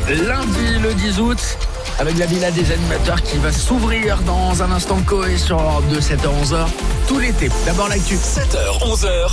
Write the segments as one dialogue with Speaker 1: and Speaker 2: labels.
Speaker 1: Lundi le 10 août, avec la villa des animateurs qui va s'ouvrir dans un instant. Coé sur Europe 2, 7h-11h, tout l'été. D'abord l'actu.
Speaker 2: 7h-11h.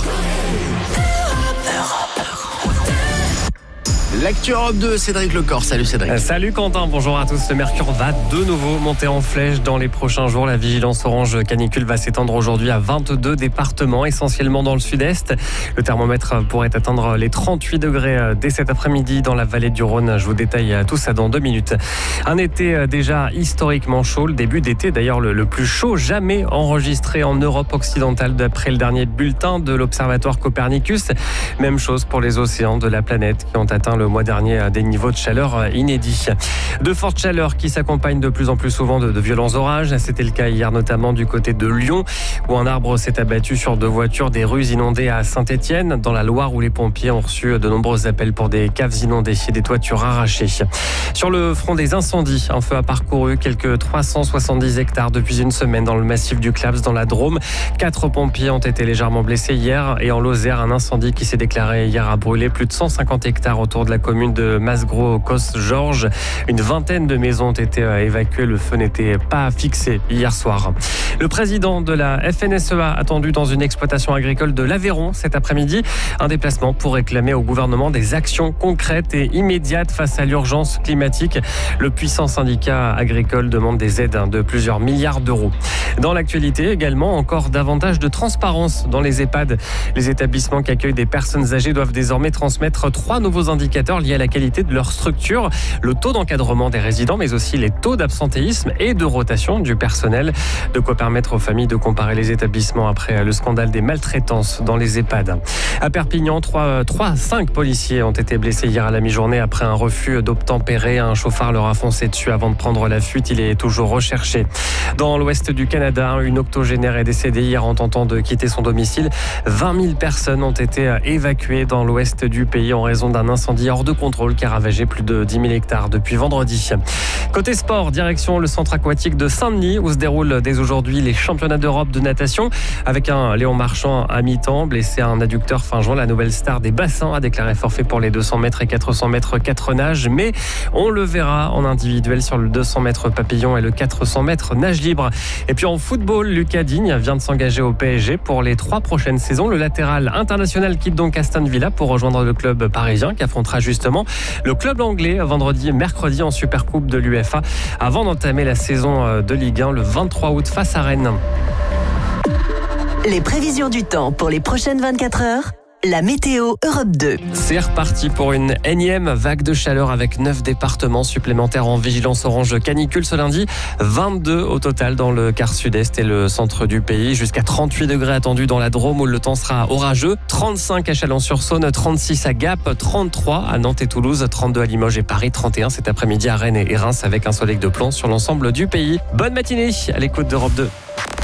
Speaker 1: L'actu Europe 2, Cédric Lecor. Salut Cédric.
Speaker 3: Salut Quentin, bonjour à tous. Le mercure va de nouveau monter en flèche dans les prochains jours. La vigilance orange canicule va s'étendre aujourd'hui à 22 départements, essentiellement dans le sud-est. Le thermomètre pourrait atteindre les 38 degrés dès cet après-midi dans la vallée du Rhône. Je vous détaille tout ça dans 2 minutes. Un été déjà historiquement chaud, le début d'été d'ailleurs le plus chaud jamais enregistré en Europe occidentale d'après le dernier bulletin de l'Observatoire Copernicus. Même chose pour les océans de la planète qui ont atteint le mois dernier à des niveaux de chaleur inédits. De fortes chaleurs qui s'accompagnent de plus en plus souvent de violents orages. C'était le cas hier notamment du côté de Lyon où un arbre s'est abattu sur 2 voitures, des rues inondées à Saint-Étienne, dans la Loire où les pompiers ont reçu de nombreux appels pour des caves inondées et des toitures arrachées. Sur le front des incendies, un feu a parcouru quelques 370 hectares depuis une semaine dans le massif du Claps dans la Drôme. 4 pompiers ont été légèrement blessés hier et en Lozère, un incendie qui s'est déclaré hier a brûlé plus de 150 hectares autour de la commune de Masgros-Cos-Georges. Une vingtaine de maisons ont été évacuées. Le feu n'était pas fixé hier soir. Le président de la FNSEA attendu dans une exploitation agricole de l'Aveyron cet après-midi. Un déplacement pour réclamer au gouvernement des actions concrètes et immédiates face à l'urgence climatique. Le puissant syndicat agricole demande des aides de plusieurs milliards d'euros. Dans l'actualité également, encore davantage de transparence dans les EHPAD. Les établissements qui accueillent des personnes âgées doivent désormais transmettre 3 nouveaux indicateurs liés à la qualité de leur structure. Le taux d'encadrement des résidents, mais aussi les taux d'absentéisme et de rotation du personnel. De quoi permettre aux familles de comparer les établissements après le scandale des maltraitances dans les EHPAD. À Perpignan, 5 policiers ont été blessés hier à la mi-journée après un refus d'obtempérer. Un chauffard leur a foncé dessus avant de prendre la fuite. Il est toujours recherché. Dans l'ouest du Canada, une octogénaire est décédée hier en tentant de quitter son domicile. 20 000 personnes ont été évacuées dans l'ouest du pays en raison d'un incendie hors de contrôle qui a ravagé plus de 10 000 hectares depuis vendredi. Côté sport, direction le centre aquatique de Saint-Denis où se déroulent dès aujourd'hui les championnats d'Europe de natation avec un Léon Marchand à mi-temps blessé à un adducteur fin juin. La nouvelle star des bassins a déclaré forfait pour les 200 mètres et 400 mètres 4 nages, mais on le verra en individuel sur le 200 mètres papillon et le 400 mètres nage libre. Et puis en football, Lucas Digne vient de s'engager au PSG pour les 3 prochaines saisons. Le latéral international quitte donc Aston Villa pour rejoindre le club parisien qui affrontera justement le club anglais mercredi en Supercoupe de l'UEFA avant d'entamer la saison de Ligue 1 le 23 août face à Rennes.
Speaker 4: Les prévisions du temps pour les prochaines 24 heures. La météo Europe 2.
Speaker 3: C'est reparti pour une énième vague de chaleur avec 9 départements supplémentaires en vigilance orange canicule ce lundi. 22 au total dans le quart sud-est et le centre du pays. Jusqu'à 38 degrés attendus dans la Drôme où le temps sera orageux. 35 à Chalon-sur-Saône, 36 à Gap, 33 à Nantes et Toulouse, 32 à Limoges et Paris, 31 cet après-midi à Rennes et Reims avec un soleil de plomb sur l'ensemble du pays. Bonne matinée à l'écoute d'Europe 2.